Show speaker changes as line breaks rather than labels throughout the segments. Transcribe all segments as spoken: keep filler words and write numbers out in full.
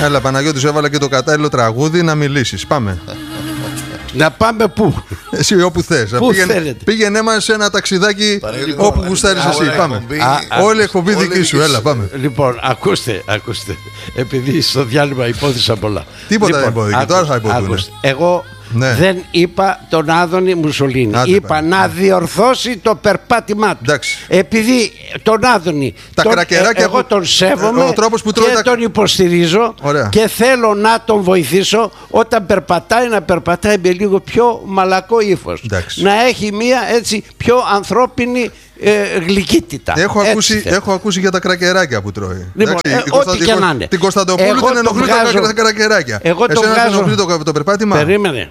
Έλα, Παναγιώτη, σου έβαλα και το κατάλληλο τραγούδι να μιλήσεις. Πάμε.
Να πάμε πού?
Εσύ όπου θες. Πήγαινε, πήγαινε μας σε ένα ταξιδάκι όπου γουστάρεις εσύ. Πάμε. Όλη η εκπομπή δική σου. Έλα, πάμε.
Λοιπόν, ακούστε, ακούστε. Επειδή στο διάλειμμα υπόθησα πολλά.
Τίποτα δεν υπόθηκε. Τώρα θα υπόθουν.
Εγώ ναι. δεν είπα τον Άδωνη Μουσολίνη. Άντε, είπα πάλι. να διορθώσει το περπάτημά του.
Εντάξει.
Επειδή τον Άδωνη
τα
τον,
κρακεράκια
εγώ
που...
τον σέβομαι
ο τρόπος που
και
τα...
τον υποστηρίζω.
Ωραία.
Και θέλω να τον βοηθήσω όταν περπατάει να περπατάει με λίγο πιο μαλακό ύφος. Να έχει μία έτσι πιο ανθρώπινη Ε, γλυκύτητα.
Έχω ακούσει, έχω ακούσει για τα κρακεράκια που τρώει.
Λοιπόν, ε, ό,τι και να είναι.
Την Κωνσταντοπούλου την ενοχλούν τα κρακεράκια.
Εγώ το
Εσένα
βγάζω.
ενοχλεί το, το περπάτημα.
Περίμενε.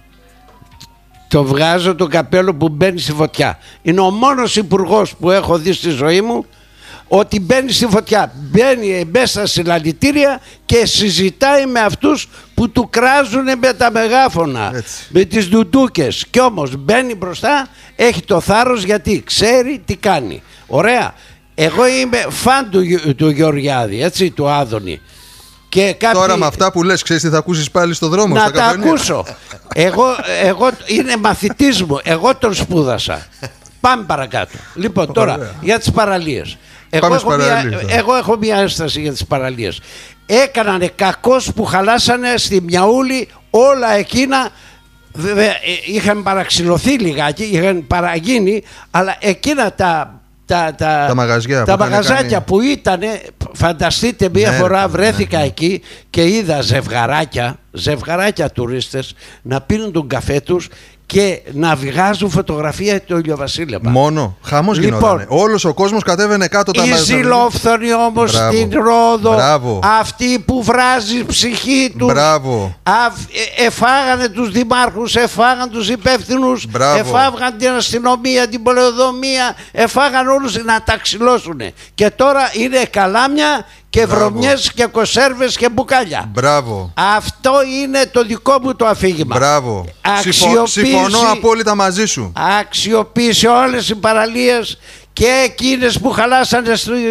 Το βγάζω το καπέλο που μπαίνει στη φωτιά. Είναι ο μόνος υπουργός που έχω δει στη ζωή μου ότι μπαίνει στη φωτιά. Μπαίνει μέσα σε λαλητήρια και συζητάει με αυτούς που του κράζουν με τα μεγάφωνα. Έτσι. Με τις ντουντούκες. Κι όμως μπαίνει μπροστά, έχει το θάρρος γιατί ξέρει τι κάνει. Ωραία. Εγώ είμαι φαν του, του Γεωργιάδη, έτσι, του Άδωνη. Και κάποιοι... Τώρα
με αυτά που λες, ξέρεις τι θα ακούσεις πάλι στο δρόμο?
Να τα ακούσω. εγώ, εγώ είναι μαθητής μου. Εγώ τον σπούδασα. Πάμε παρακάτω. Λοιπόν, τώρα Ωραία. για τις παραλίες. Εγώ έχω, μια, εγώ έχω μια ένσταση για τις παραλίες. Έκανανε κακώς που χαλάσανε στη Μιαούλη όλα εκείνα. Βέβαια είχαν παραξηλωθεί λιγάκι, είχαν παραγίνει, αλλά εκείνα τα, τα, τα,
τα, μαγαζιά,
τα
που
μαγαζάκια
κάνει...
που ήταν, φανταστείτε μία ναι, φορά βρέθηκα ναι, εκεί και είδα ζευγαράκια, ζευγαράκια τουρίστες να πίνουν τον καφέ τους και να βγάζουν φωτογραφία το ηλιοβασίλεμα.
Μόνο. Χαμός λοιπόν, γινότανε. Όλος ο κόσμος κατέβαινε κάτω τα μάτια.
Οι ζηλόφθονοι όμως στην Ρόδο,
Μπράβο.
αυτοί που βράζει ψυχή τους,
Μπράβο.
αφ, ε, εφάγανε τους δημάρχους, εφάγανε τους υπεύθυνους, εφάγανε την αστυνομία, την πολεοδομία, εφάγανε όλους να τα ξυλώσουν. Και τώρα είναι καλάμια και Μπράβο. βρωμιές και κονσέρβες και μπουκάλια.
Μπράβο.
Αυτό είναι το δικό μου το αφήγημα.
Μπράβο. Συμφωνώ απόλυτα μαζί σου.
Αξιοποίησε όλες οι παραλίες και εκείνες που χαλάσανε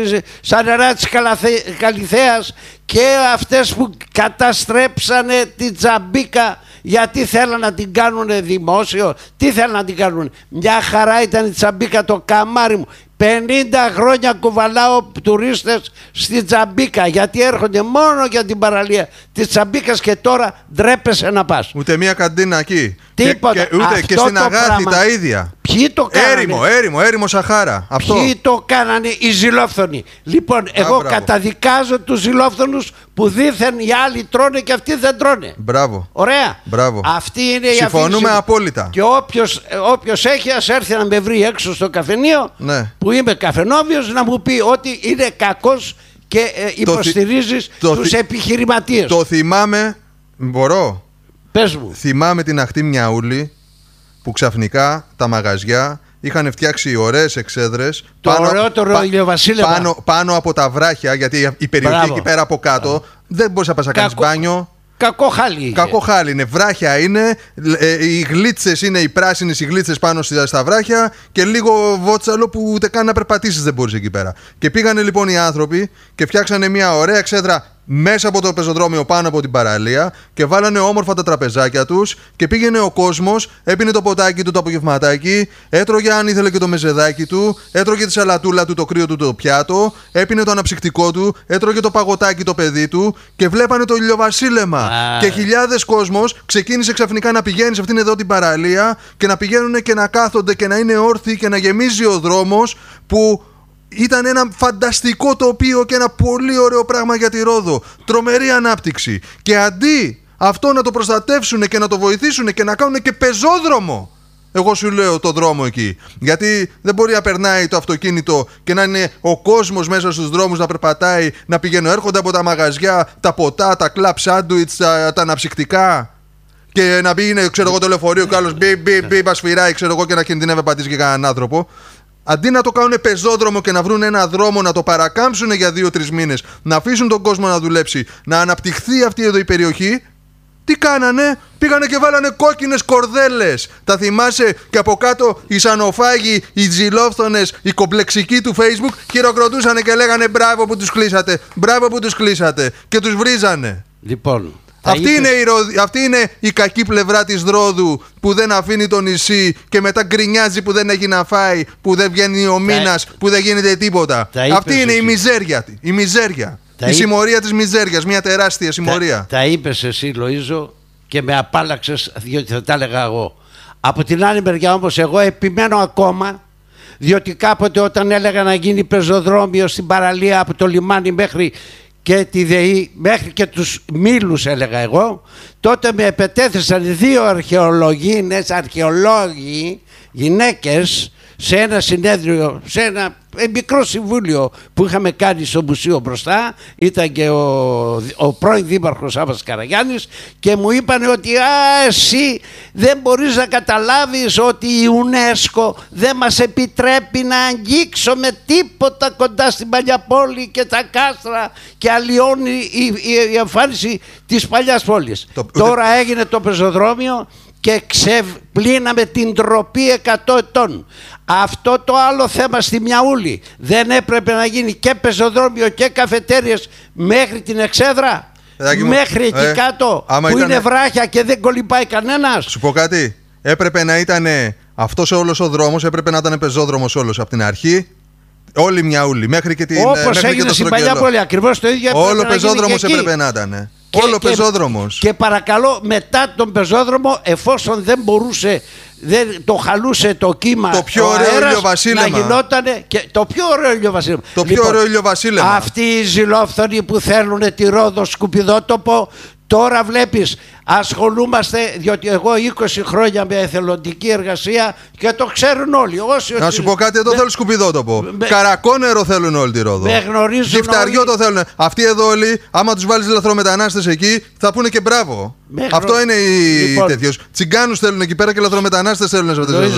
στα νερά της Καλιθέας και αυτές που καταστρέψανε την Τζαμπίκα γιατί θέλαν να την κάνουν δημόσιο. Τι θέλαν να την κάνουν? Μια χαρά ήταν η Τζαμπίκα, το καμάρι μου. πενήντα χρόνια κουβαλάω τουρίστες στη Τζαμπίκα γιατί έρχονται μόνο για την παραλία της Τζαμπίκας και τώρα ντρέπεσαι να πας.
Ούτε μία καντίνα εκεί.
Τίποτα.
Και, και, ούτε και στην Αγάπη πράγμα... τα ίδια.
Ποιοι το κάνανε?
Έρημο, έρημο, έρημο Σαχάρα. Αυτό.
Ποιοι το κάνανε? Οι ζηλόφθονοι. Λοιπόν, εγώ Α, καταδικάζω τους ζηλόφθονους που δήθεν οι άλλοι τρώνε και αυτοί δεν τρώνε.
Μπράβο.
Ωραία.
Μπράβο.
Αυτή είναι η
Συμφωνούμε
αφήξη.
απόλυτα.
Και όποιος, όποιος έχει ας έρθει να με βρει έξω στο καφενείο ναι. που είμαι καφενόβιος να μου πει ότι είναι κακός και ε, υποστηρίζεις το τους θυ... επιχειρηματίες.
Το θυμάμαι. Μπορώ.
Πες μου.
Θυμάμαι την αχτή Μιαούλη που ξαφνικά τα μαγαζιά είχαν φτιάξει ωραίες εξέδρες
το πάνω, ωραιότερο πα, ηλιοβασίλεμα
πάνω, πάνω από τα βράχια, γιατί η περιοχή Μπράβο. εκεί πέρα από κάτω Μπράβο. δεν μπορείς να πας να κάνεις μπάνιο.
Κακό χάλι.
Κακό χάλι είναι. Βράχια είναι. Ε, οι γλίτσες είναι οι πράσινες οι γλίτσες πάνω στα βράχια και λίγο βότσαλο που ούτε καν να περπατήσεις δεν μπορείς εκεί πέρα. Και πήγανε λοιπόν οι άνθρωποι και φτιάξανε μια ωραία εξέδρα μέσα από το πεζοδρόμιο πάνω από την παραλία και βάλανε όμορφα τα τραπεζάκια τους και πήγαινε ο κόσμος, έπινε το ποτάκι του το απογευματάκι, έτρωγε αν ήθελε και το μεζεδάκι του, έτρωγε τη σαλατούλα του, το κρύο του το πιάτο, έπινε το αναψυκτικό του, έτρωγε το παγωτάκι το παιδί του και βλέπανε το ηλιοβασίλεμα. Ah. Και χιλιάδες κόσμος ξεκίνησε ξαφνικά να πηγαίνει σε αυτήν εδώ την παραλία και να πηγαίνουν και να κάθονται και να είναι όρθιοι και να γεμίζει ο δρόμος που... Ήταν ένα φανταστικό τοπίο και ένα πολύ ωραίο πράγμα για τη Ρόδο. Τρομερή ανάπτυξη. Και αντί αυτό να το προστατεύσουν και να το βοηθήσουν και να κάνουν και πεζόδρομο, εγώ σου λέω το δρόμο εκεί. Γιατί δεν μπορεί να περνάει το αυτοκίνητο και να είναι ο κόσμος μέσα στους δρόμους να περπατάει, να πηγαίνουν, έρχονται από τα μαγαζιά, τα ποτά, τα κλαπ σάντουιτς, τα, τα αναψυκτικά. Και να πήγαινε, ξέρω εγώ, το λεωφορείο και άλλος μπι μπι μπι πασφυράει, ξέρω εγώ, και να κινδυνεύει πατήσει και κανέναν άνθρωπο. Αντί να το κάνουν πεζόδρομο και να βρουν ένα δρόμο να το παρακάμψουν για δύο-τρεις μήνες, να αφήσουν τον κόσμο να δουλέψει, να αναπτυχθεί αυτή εδώ η περιοχή, τι κάνανε? Πήγανε και βάλανε κόκκινες κορδέλες. Τα θυμάσαι? Και από κάτω οι σανοφάγοι, οι ζηλόφθονες, οι κομπλεξικοί του Facebook χειροκροτούσανε και λέγανε μπράβο που τους κλείσατε, μπράβο που τους κλείσατε. Και τους βρίζανε.
Λοιπόν,
αυτή, είπες... είναι η, Ρω... αυτή είναι η κακή πλευρά της Ρόδου, που δεν αφήνει το νησί και μετά γκρινιάζει που δεν έχει να φάει, που δεν βγαίνει ο μήνας, που δεν γίνεται τίποτα. Αυτή είναι εσύ. η μιζέρια. Η μιζέρια. Τα η είπε... συμμορία της μιζέριας, μια τεράστια συμμορία.
Τα, τα είπες εσύ, Λοΐζο, και με απάλαξες, διότι θα τα έλεγα εγώ. Από την άλλη μεριά όμως εγώ επιμένω ακόμα, διότι κάποτε όταν έλεγα να γίνει πεζοδρόμιο στην παραλία από το λιμάνι μέχρι και τη ΔΕΗ, μέχρι και τους Μήλους έλεγα εγώ, τότε με επετέθησαν δύο αρχαιολογίνες, αρχαιολόγοι, γυναίκες, σε ένα συνέδριο, σε ένα μικρό συμβούλιο που είχαμε κάνει στο μουσείο μπροστά. Ήταν και ο, ο πρώην δήμαρχος Άβας Καραγιάννης και μου είπαν ότι α, εσύ δεν μπορείς να καταλάβεις ότι η UNESCO δεν μας επιτρέπει να αγγίξουμε τίποτα κοντά στην παλιά πόλη και τα κάστρα και αλλοιώνει η, η, η εμφάνιση της παλιάς πόλης. Το... Τώρα έγινε το πεζοδρόμιο και ξεπλύναμε την τροπή εκατό ετών. Αυτό το άλλο θέμα στη Μιαούλη δεν έπρεπε να γίνει και πεζοδρόμιο και καφετέριες μέχρι την Εξέδρα, Εδάκι μέχρι μου. εκεί ε, κάτω που ήταν... είναι βράχια και δεν κολυμπάει κανένας.
Σου πω κάτι, έπρεπε να ήταν αυτός όλος ο δρόμος, έπρεπε να ήταν πεζόδρομος όλος από την αρχή. Όλη η Μιαούλη μέχρι και την
Όπως
μέχρι
έγινε
και το
στην παλιά πόλη, ακριβώς το ίδιο.
Όλο πεζόδρομος έπρεπε να ήταν. Και, Όλο και, πεζόδρομος.
Και παρακαλώ, μετά τον πεζόδρομο, εφόσον δεν μπορούσε, δεν το χαλούσε το κύμα,
το πιο ωραίο ηλιοβασίλεμα.
Να γινότανε και το πιο ωραίο ηλιοβασίλεμα.
Το
λοιπόν,
πιο ωραίο ηλιοβασίλεμα.
Αυτοί οι ζηλόφθονοι που θέλουν τη Ρόδο σκουπιδότοπο, τώρα βλέπεις, ασχολούμαστε, διότι εγώ είκοσι χρόνια με εθελοντική εργασία και το ξέρουν όλοι. Όσοι
να σου πω κάτι, εδώ με... θέλουν σκουπιδότοπο. Με... Καρακόνερο θέλουν όλοι τη Ρόδο.
Με γνωρίζουν.
Διφταριό
όλοι...
το θέλουν. Αυτοί εδώ όλοι, άμα τους βάλεις λαθρομετανάστες εκεί, θα πούνε και μπράβο. Με... Αυτό είναι η λοιπόν... τέτοιος. Τσιγκάνους θέλουν εκεί πέρα και λαθρομετανάστες θέλουν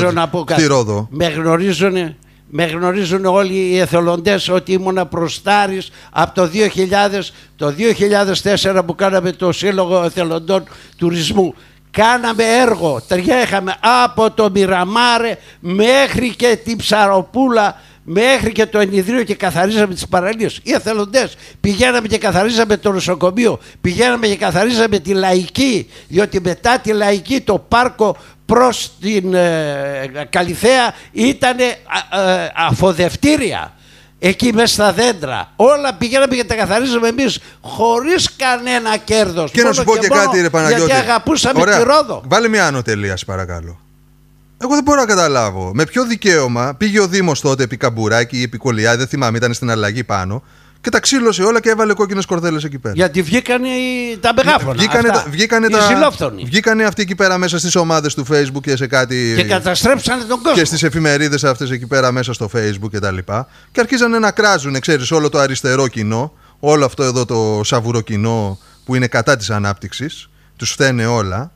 στη Ρόδο.
Με γνωρίζουν. Με γνωρίζουν όλοι οι εθελοντές ότι ήμουνα προστάρης από το δύο χιλιάδες, το δύο χιλιάδες τέσσερα που κάναμε το Σύλλογο Εθελοντών Τουρισμού. Κάναμε έργο, τρέχαμε από το Μιραμάρε μέχρι και την Ψαροπούλα, μέχρι και το Ενιδρίο και καθαρίζαμε τις παραλίες. Οι εθελοντές πηγαίναμε και καθαρίζαμε το νοσοκομείο, πηγαίναμε και καθαρίζαμε τη Λαϊκή, διότι μετά τη Λαϊκή το πάρκο προς την ε, Καλιθέα ήταν ε, ε, αφοδευτήρια. Εκεί μέσα στα δέντρα όλα πηγαίναμε και τα καθαρίζαμε εμείς χωρίς κανένα κέρδος.
Και να σου πω και, και κάτι ρε Παναγιώτη,
γιατί αγαπούσαμε
ωραία,
τη Ρόδο.
Βάλε μια άνω τελεία παρακαλώ. Εγώ δεν μπορώ να καταλάβω με ποιο δικαίωμα πήγε ο Δήμος τότε επί Καμπουράκη ή επί Κολιάδη, δεν θυμάμαι, ήταν στην αλλαγή πάνω, και τα ξύλωσε όλα και έβαλε κόκκινες κορδέλες εκεί πέρα.
Γιατί βγήκανε οι... τα μεγάφωνα.
Βγήκανε,
αυτά,
τα, βγήκανε, τα, βγήκανε αυτοί εκεί πέρα μέσα στις ομάδες του Facebook και σε κάτι.
Και καταστρέψανε τον κόσμο.
Και στις εφημερίδες αυτές εκεί πέρα μέσα στο Facebook και τα λοιπά. Και αρχίζανε να κράζουν, ξέρεις, όλο το αριστερό κοινό, όλο αυτό εδώ το σαβουρό κοινό που είναι κατά της ανάπτυξης. Τους φταίνε όλα.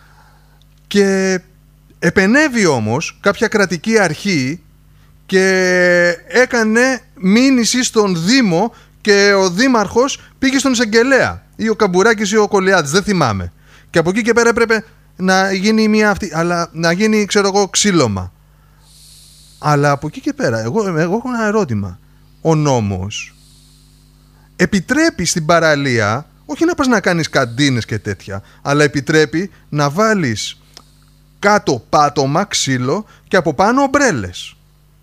Και επενέβη όμως κάποια κρατική αρχή και έκανε μήνυση στον Δήμο και ο Δήμαρχος πήγε στον εισαγγελέα, ή ο Καμπουράκης ή ο Κολιάδης, δεν θυμάμαι. Και από εκεί και πέρα έπρεπε να γίνει μια αυτή, αλλά να γίνει, ξέρω εγώ, ξύλωμα. Αλλά από εκεί και πέρα, εγώ, εγώ έχω ένα ερώτημα. Ο νόμος επιτρέπει στην παραλία, όχι να πας να κάνεις καντίνες και τέτοια, αλλά επιτρέπει να βάλεις κάτω πάτωμα ξύλο και από πάνω ομπρέλες.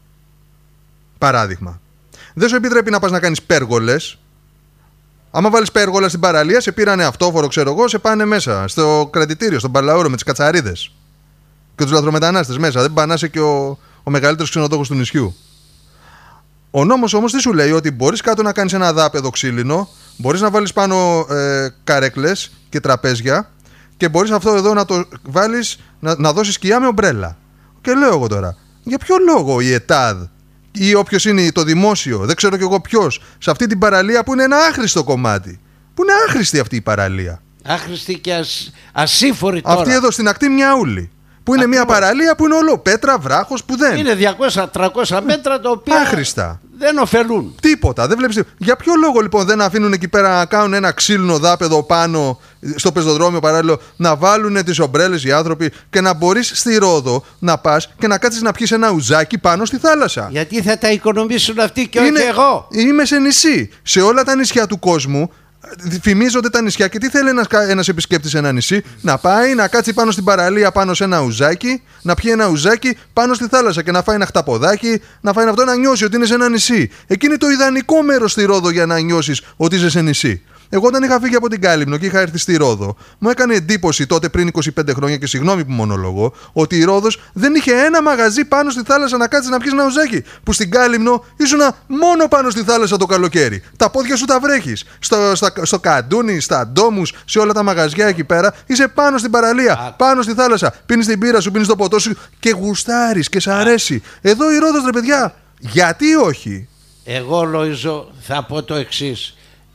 Παράδειγμα. Δεν σου επιτρέπει να πας να κάνεις πέργολες. Άμα βάλεις πέργολα στην παραλία, σε πήρανε αυτόφορο, ξέρω εγώ, σε πάνε μέσα στο κρατητήριο, στον Παλαούρο με τις κατσαρίδες και τους λαθρομετανάστες μέσα. Δεν πανάσε και ο, ο μεγαλύτερος ξενοδόχος του νησιού. Ο νόμος όμως τι σου λέει? Ότι μπορείς κάτω να κάνεις ένα δάπεδο ξύλινο, μπορείς να βάλεις πάνω ε, καρέκλες και τραπέζια και μπορείς αυτό εδώ να το βάλεις, να, να δώσεις σκιά με ομπρέλα. Και λέω εγώ τώρα, για ποιο λόγο η ΕΤΑΔ ή όποιος είναι το δημόσιο, δεν ξέρω κι εγώ ποιος, σε αυτή την παραλία που είναι ένα άχρηστο κομμάτι, που είναι άχρηστη αυτή η παραλία,
άχρηστη και ασ, ασύφορη τώρα,
αυτή εδώ στην ακτή Μιαούλη, που είναι Ακριβώς. μια παραλία που είναι όλο πέτρα, βράχος, που δεν
είναι διακόσια με τριακόσια μέτρα, τα οποία
άχρηστα,
δεν ωφελούν
τίποτα, δεν βλέπεις. Για ποιο λόγο λοιπόν δεν αφήνουν εκεί πέρα να κάνουν ένα ξύλινο δάπεδο πάνω στο πεζοδρόμιο παράλληλο, να βάλουν τις ομπρέλες οι άνθρωποι και να μπορείς στη Ρόδο να πας και να κάτσεις να πιεις ένα ουζάκι πάνω στη θάλασσα?
Γιατί θα τα οικονομήσουν αυτοί και
είναι,
όχι εγώ.
Είμαι σε νησί. Σε όλα τα νησιά του κόσμου Φημίζονται τα νησιά. Και τι θέλει ένας, ένας επισκέπτης σε ένα νησί? Να πάει, να κάτσει πάνω στην παραλία, πάνω σε ένα ουζάκι, να πιει ένα ουζάκι πάνω στη θάλασσα και να φάει ένα χταποδάκι, να φάει αυτό, να νιώσει ότι είναι σε ένα νησί. Εκεί είναι το ιδανικό μέρος στη Ρόδο για να νιώσεις ότι είσαι σε νησί. Εγώ όταν είχα φύγει από την Κάλυμνο και είχα έρθει στη Ρόδο, μου έκανε εντύπωση τότε πριν είκοσι πέντε χρόνια, και συγγνώμη που μονολογώ, ότι η Ρόδος δεν είχε ένα μαγαζί πάνω στη θάλασσα να κάτσεις να πιεις ένα ουζάκι. Που στην Κάλυμνο ήσουνα μόνο πάνω στη θάλασσα το καλοκαίρι. Τα πόδια σου τα βρέχεις. Στο, στα, στο Καντούνι, στα Ντόμους, σε όλα τα μαγαζιά εκεί πέρα, είσαι πάνω στην παραλία, Α. πάνω στη θάλασσα. Πίνεις την πύρα σου, πίνεις το ποτό σου και γουστάρεις και σ' αρέσει. Εδώ η Ρόδος, ρε παιδιά, γιατί όχι?
Εγώ, Λοΐζο, θα πω το εξής.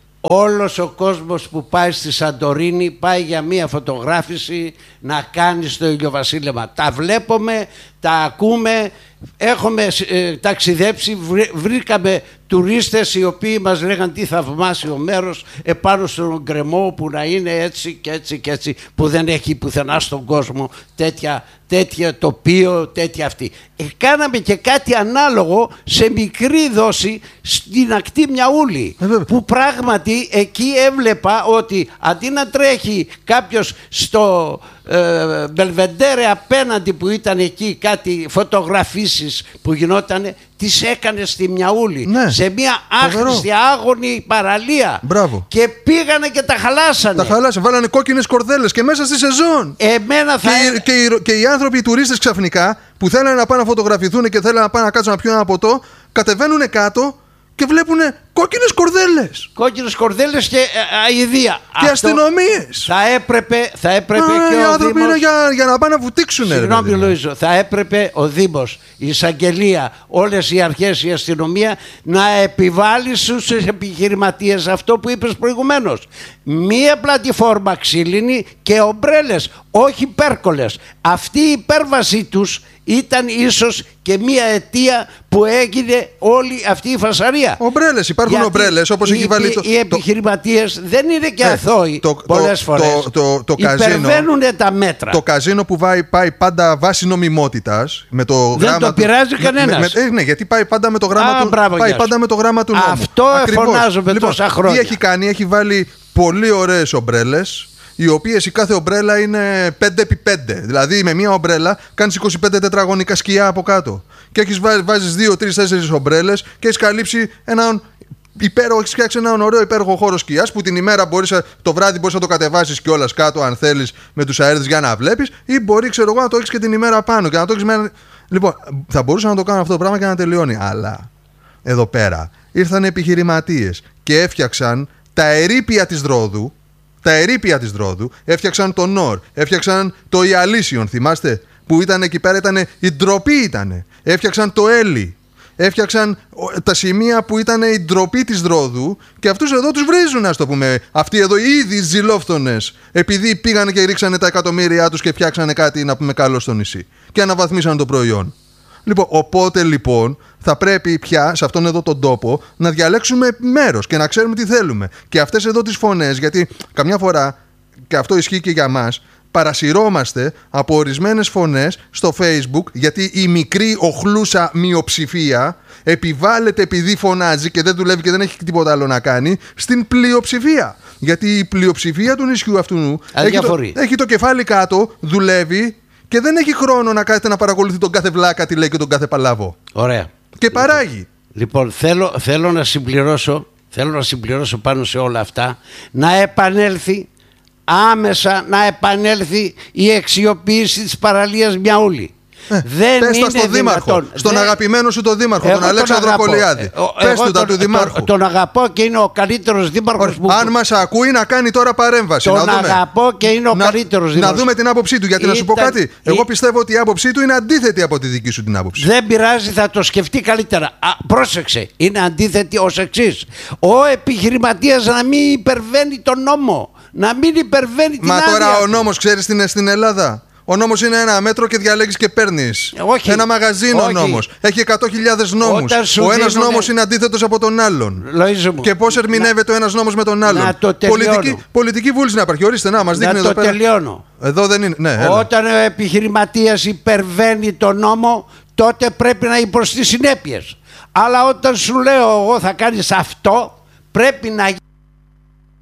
Όλος ο κόσμος που πάει στη Σαντορίνη πάει για μία φωτογράφηση να κάνει στο ηλιοβασίλεμα. Τα βλέπουμε, τα ακούμε, έχουμε ε, ταξιδέψει, βρή, βρήκαμε τουρίστες οι οποίοι μας λέγαν τι θαυμάσιο μέρος επάνω στον γκρεμό που να είναι έτσι και έτσι και έτσι, που δεν έχει πουθενά στον κόσμο τέτοια, τέτοια τοπίο, τέτοια αυτή. Ε, κάναμε και κάτι ανάλογο σε μικρή δόση στην ακτή Μιαούλη, ε, που πράγματι εκεί έβλεπα ότι αντί να τρέχει κάποιος στο ε, Μπελβεντέρε απέναντι που ήταν εκεί κάτι φωτογραφίσεις που γινότανε, τις έκανε στη Μιαούλη, ναι, σε μια άχρηστη άγωνη παραλία.
Μπράβο.
Και πήγανε και τα χαλάσανε.
Τα χαλάσανε, βάλανε κόκκινες κορδέλες και μέσα στη σεζόν.
Εμένα θα...
και, και, οι, και οι άνθρωποι, οι τουρίστες ξαφνικά που θέλανε να πάνε να φωτογραφηθούν και θέλανε να πάνε να κάτσουν να πιούν ένα ποτό, κατεβαίνουν κάτω και βλέπουν κόκκινες κορδέλες.
Κόκκινες κορδέλες και αηδία.
Και αστυνομίες.
Θα έπρεπε, θα έπρεπε
Α,
και
οι
ο
άνθρωποι
Δήμος...
είναι για, για να πάνε να βουτήξουν.
Συγγνώμη, Λοΐζο, θα έπρεπε ο Δήμος, η εισαγγελία, όλες οι αρχές, η αστυνομία να επιβάλλει στους επιχειρηματίες αυτό που είπες προηγουμένως. Μία πλατφόρμα ξύλινη και ομπρέλες, όχι πέρκολες. Αυτή η υπέρβασή τους ήταν ίσως και μία αιτία που έγινε όλη αυτή η φασαρία.
Ομπρέλες, υπάρχουν ομπρέλες, όπως
οι,
έχει βάλει το...
Οι επιχειρηματίες το... δεν είναι και ε, αθώοι
το,
πολλές
το,
φορές.
Το, το, το, το
υπερβαίνουν τα μέτρα.
Το καζίνο που πάει, πάει πάντα βάσει νομιμότητας. Με το
δεν
γράμμα
το πειράζει
του,
κανένας.
Με, με, ε, ναι, γιατί πάει πάντα με το γράμμα
Α,
του,
μπράβο,
πάει πάντα με το γράμμα του νόμου.
Αυτό φωνάζομαι λοιπόν, τόσα χρόνια.
Τι έχει κάνει? Έχει βάλει πολύ ωραίες ομπρέλες, οι οποίες η κάθε ομπρέλα είναι πέντε επί πέντε. Δηλαδή με μία ομπρέλα κάνεις είκοσι πέντε τετραγωνικά σκιά από κάτω. Και έχεις βάζεις δύο, τρεις, τέσσερις ομπρέλες και έχεις καλύψει έναν υπέροχο, έχεις φτιάξει έναν ωραίο υπέροχο χώρο σκιάς που την ημέρα μπορείς, το βράδυ μπορείς να το κατεβάσεις κιόλας κάτω αν θέλεις με τους αέριδες για να βλέπεις, ή μπορεί, ξέρω εγώ, να το έχεις και την ημέρα πάνω και να το έχεις με... Λοιπόν, θα μπορούσα να το κάνω αυτό το πράγμα και να τελειώνει. Αλλά εδώ πέρα ήρθαν επιχειρηματίες και έφτιαξαν τα ερείπια της Ρόδου. Τα ερείπια της Ρόδου, έφτιαξαν το Νορ, έφτιαξαν το Ιαλίσιον, θυμάστε, που ήταν εκεί πέρα, ήταν, η ντροπή ήτανε. Έφτιαξαν το Έλλη, έφτιαξαν τα σημεία που ήταν η ντροπή της Ρόδου και αυτούς εδώ τους βρίζουν, ας το πούμε. Αυτοί εδώ ήδη ζηλόφθονες, επειδή πήγανε και ρίξανε τα εκατομμύρια τους και φτιάξανε κάτι, να πούμε, καλό στο νησί και αναβαθμίσαν το προϊόν. Λοιπόν, οπότε λοιπόν θα πρέπει πια σε αυτόν εδώ τον τόπο να διαλέξουμε μέρος και να ξέρουμε τι θέλουμε. Και αυτές εδώ τις φωνές, γιατί καμιά φορά, και αυτό ισχύει και για μας, παρασυρώμαστε από ορισμένες φωνές στο Facebook, γιατί η μικρή οχλούσα μειοψηφία επιβάλλεται επειδή φωνάζει και δεν δουλεύει και δεν έχει τίποτα άλλο να κάνει στην πλειοψηφία. Γιατί η πλειοψηφία του νησιού αυτού έχει το, έχει το κεφάλι κάτω, δουλεύει και δεν έχει χρόνο να κάθεται να παρακολουθεί τον κάθε βλάκα τι λέει και τον κάθε παλάβο.
Ωραία.
Και παράγει.
Λοιπόν, θέλω, θέλω, να συμπληρώσω, θέλω να συμπληρώσω πάνω σε όλα αυτά, να επανέλθει άμεσα, να επανέλθει η εξιοποίηση της παραλίας Μιαούλη.
Ε,
δεν
πες
είναι
τα στον Δήμαρχο,
δυνατόν.
στον
δεν...
αγαπημένο σου τον Δήμαρχο,
εγώ
τον Αλέξανδρο
τον
Κολιάδη.
Ε,
πες του τα του Δημάρχου.
Τον, τον αγαπώ και είναι ο καλύτερος Δήμαρχος που...
Αν μας ακούει να κάνει τώρα παρέμβαση.
Τον
να δούμε.
αγαπώ και είναι ο
να,
καλύτερος Δήμαρχος.
Να δούμε την άποψή του, γιατί Ήταν... να σου πω κάτι.
Ή...
Εγώ πιστεύω ότι η άποψή του είναι αντίθετη από τη δική σου την άποψη.
Δεν πειράζει, θα το σκεφτεί καλύτερα. Α, πρόσεξε, είναι αντίθετη ως εξής. Ο επιχειρηματίας να μην υπερβαίνει τον νόμο. Να μην υπερβαίνει την
Μα
άδεια.
τώρα ο νόμος, ξέρεις τι είναι στην Ελλάδα? Ο νόμος είναι ένα μέτρο και διαλέγεις και παίρνεις.
Όχι.
Ένα μαγαζίνο ο νόμος. Έχει εκατό χιλιάδες νόμους. Ο ένας δίνουν... νόμος είναι αντίθετος από τον άλλον. Και πώς ερμηνεύεται να... ο ένας νόμος με τον άλλον.
Να το
πολιτική, πολιτική βούληση να υπάρχει. Ορίστε, να μας δείχνει
να
εδώ
το
πέρα.
τελειώνω.
Εδώ δεν είναι. Ναι,
όταν ο επιχειρηματίας υπερβαίνει τον νόμο, τότε πρέπει να υποστεί συνέπειες. Αλλά όταν σου λέω εγώ θα κάνεις αυτό, πρέπει να